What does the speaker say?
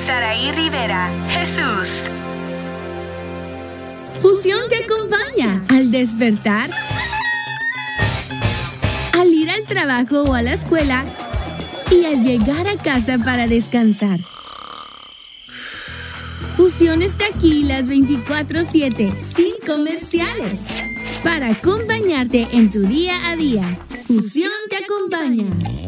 Saraí Rivera, Jesús. Fusión te acompaña al despertar, al ir al trabajo o a la escuela y al llegar a casa para descansar. Fusión está aquí las 24/7, sin comerciales, para acompañarte en tu día a día. Fusión te acompaña.